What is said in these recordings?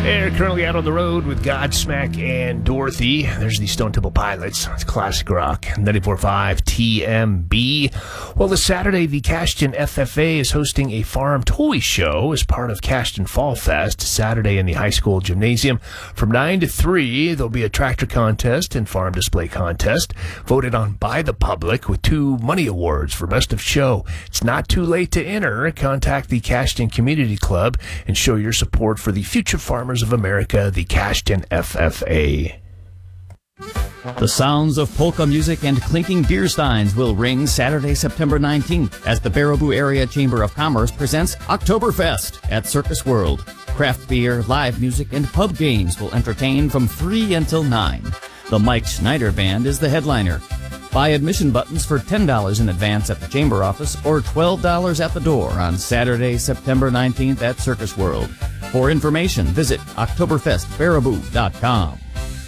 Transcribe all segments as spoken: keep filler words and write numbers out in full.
They're currently out on the road with Godsmack and Dorothy. There's the Stone Temple Pilots. It's classic rock. ninety-four point five T M B. Well, this Saturday, the Cashton F F A is hosting a farm toy show as part of Cashton Fall Fest. Saturday in the high school gymnasium. From nine to three, there'll be a tractor contest and farm display contest voted on by the public with two money awards for best of show. It's not too late to enter. Contact the Cashton Community Club and show your support for the future farmers of America, the Cashton F F A. The sounds of polka music and clinking beer steins will ring Saturday, September nineteenth, as the Baraboo Area Chamber of Commerce presents Oktoberfest at Circus World. Craft beer, live music, and pub games will entertain from three until nine. The Mike Schneider Band is the headliner. Buy admission buttons for ten dollars in advance at the Chamber office or twelve dollars at the door on Saturday, September nineteenth at Circus World. For information, visit Oktoberfest Baraboo dot com.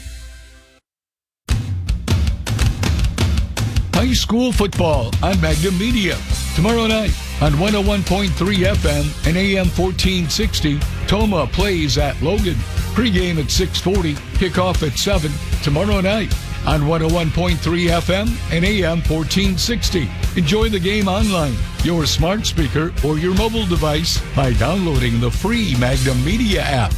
High school football on Magnum Media. Tomorrow night on one oh one point three F M and A M fourteen sixty, Toma plays at Logan. Pre-game at six forty, kickoff at seven. Tomorrow night on one oh one point three F M and A M fourteen sixty. Enjoy the game online, your smart speaker, or your mobile device by downloading the free Magnum Media app.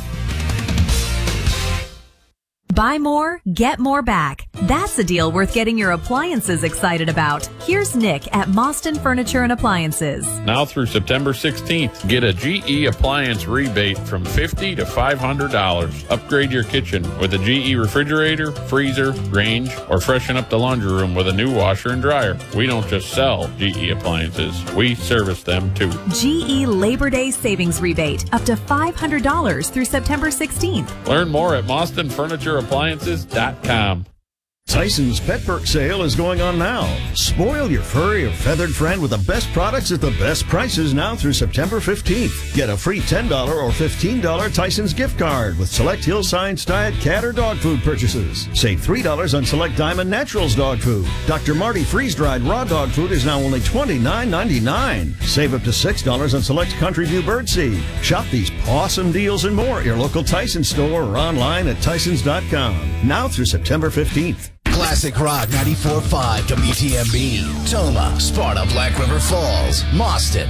Buy more, get more back. That's a deal worth getting your appliances excited about. Here's Nick at Mostyn Furniture and Appliances. Now through September sixteenth, get a G E appliance rebate from fifty dollars to five hundred dollars. Upgrade your kitchen with a G E refrigerator, freezer, range, or freshen up the laundry room with a new washer and dryer. We don't just sell G E appliances, we service them too. G E Labor Day Savings Rebate, up to five hundred dollars through September sixteenth. Learn more at Mostyn Furniture Appliances dot com. Tyson's Pet Perk sale is going on now. Spoil your furry or feathered friend with the best products at the best prices now through September fifteenth. Get a free ten dollars or fifteen dollars Tyson's gift card with select Hillside's Diet cat or dog food purchases. Save three dollars on select Diamond Naturals dog food. Doctor Marty freeze-dried raw dog food is now only twenty-nine ninety-nine. Save up to six dollars on select Country View birdseed. Shop these awesome deals and more at your local Tyson store or online at Tysons dot com. Now through September fifteenth. Classic Rock ninety-four point five W T M B. Toma, Sparta, Black River Falls, Mostyn.